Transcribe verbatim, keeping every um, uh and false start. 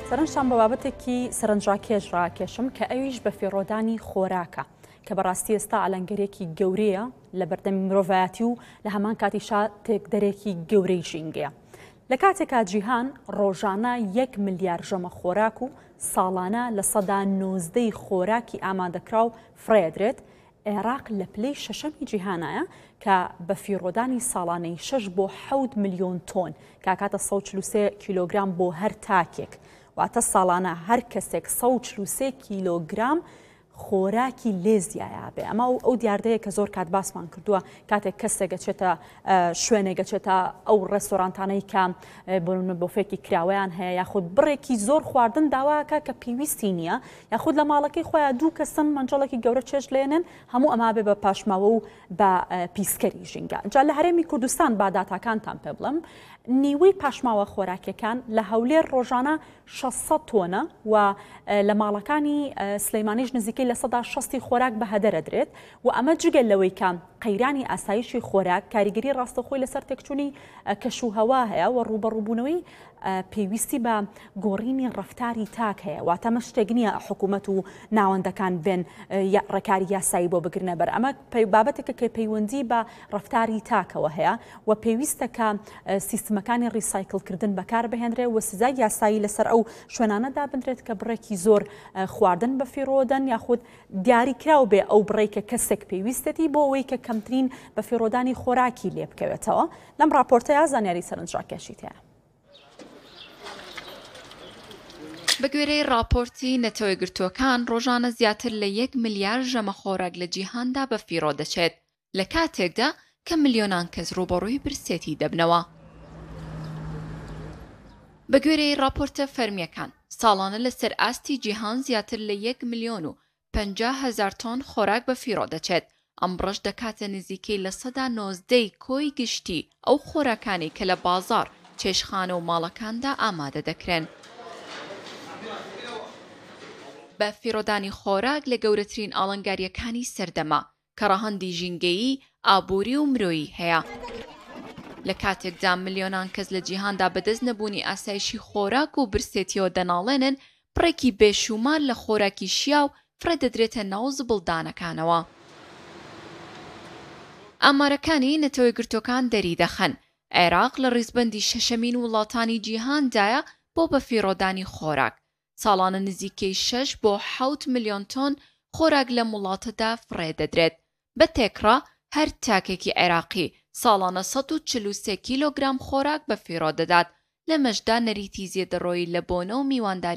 سەرنجتان بە بابەتێکی سەرنجڕاکێش ڕاکێشم کە ئەویش بە فێڕۆدانی خۆراکە کە بەڕاستی ئێستا ئەلەنگەرێکی گەورەیە لە بەردەمی مرۆڤایەتی و لە هەمان کاتیشا تێکدەرێکی گەورەی ژینگەیە. لە کاتێکا جیهان ڕۆژانە یەک ملیار ژەمە خۆراک و ساڵانە لە سەدا نۆزدەی خۆراکی ئامادەکرا و فرێدرێت، عێراق لە پلەی شەشەمی جیهانایە کە بە فیڕۆدانی ساڵانەی شەش بۆ حەوت ملیۆن تۆن کاکاتە سەد و چل و سێ کیلۆگرام بۆ هەر تاکێک، واتە ساڵانە هەر کەسێک سەد و چل و سێ کیلۆگرام خۆراکی لێزیایە بێ. ئەمە ئەو دیاردەیە کە زۆر کات باسمان کردووە کاتێک کەسێک گەچێتە شوێنێک گەچێتە ئەو ڕێستۆرانتانەی کە بۆفێکی کراوەیان هەیە یاخود بڕێکی زۆر خواردن داواکە کە پێویستی نییە، یاخود لە ماڵەکەی خۆیان دوو کەسن مەنجەڵێکی گەورە چێژ لێنن، هەموو ئەما بێ بە پاشماوە و بە پیسکەری ژینگە. جا لە هەرێمی کوردستان با داتاکانتان پێ بڵم، نیوەی پاشماوە خۆراکیەکان لە هەولێر ڕۆژانە شەشسەد تۆنە و لە ماڵەکانی سلەیمانیش نزیکەی لە سەدا شەستی خۆراک بە هەدەرەدرێت و ئەمە جگەل لەوەی کە قەیرانی ئاسایشی خۆراک کاریگەری ڕاستەخۆی لەسەر تێکچوونی کەشوهەوا هەیە و ڕوبەڕووبوونەوەی پێویستی بە گۆڕینی ڕەفتاری تاک هەیە، واتە مە شتێک نییە حکوومەت و ناوەندەکان بێن ڕێکاری یاسایی بۆ بگرنە بەر. ئەمە بابەتێکە کە پەیوەندی بە ڕەفتاری تاکەوە هەیە و پێویستە کە سیستمەکانی ڕیسایکڵکردن بەکار بهێنرێ و سزای یاسایی لەسەر ئەو شوێنانەدا بنرێت کە بڕێکی زۆر خواردن بە فیڕۆدەن یاخود دیاریکراو بێ ئەو بڕێکە کەسێک پێویستەتی بۆ ئەوەی کە کەمترین بە فیڕۆدانی خۆراکی لێ بکەوێتەوە. لەم راپۆرتەیە زانیاری سەرنجڕاکێشیت هەیە. بە گوێرەی راپۆرتی نەتەوەی گرتووەکان ڕۆژانە زیاتر لە یەک ملیار ژەمە خۆراک لە جیهاندا بە فیڕۆ دەچێت لە کاتێکدا کە ملیۆنان کەس ڕوبەڕووی برسێتی دەبنەوە. بە گوێرەی راپۆرتە فەرمیەکان ساڵانە لەسەر ئاستی جیهان زیاتر لە یەک ملیۆن و پەنجا هەزار تۆن خۆراک بە فیڕۆ دەچێت. ئەم بڕەش دەکاتە نزیکەی لە سەدا نۆزدەی کۆی گشتی ئەو خۆراکانی کە لە بازار چێشخانە و ماڵەکاندا ئامادە دەکرێن. بە فیڕۆدانی خۆراک لە گەورەترین ئاڵنگاریەکانی سەردەما کە ڕەهەندی ژینگەیی، ئابووری و مرۆیی هەیە. لە کاتێکدا ملیۆنان کەس لە جیهاندا بەدەست نەبوونی ئاسایشی خۆراک و برسێتیەوە دەناڵێنن، پڕێکی بێشومان لە خۆراکی شیاو فرە دەدرێتە ناو زبڵدانەکانەوە. ئامارەکانی نەتەوەی گرتوەکان دەری دەخەن عێراق لە ڕیزبەندی شەشەمین وڵاتانی جیهاندایە بۆ بە فیڕۆدانی خۆراک. ساڵانە نزیکەی شەش بۆ حەوت ملیۆن تۆن خۆراک لە وڵاتەدا فرێ دەدرێت. بە تێکڕا هەر تاکێکی عێراقی ساڵانە سەد و چل و سێ کیلۆگرام خۆراک بە فیڕۆ دەدات. لە مەشدا نەریتی زیێدەڕۆیی لە بۆنە و میوانداری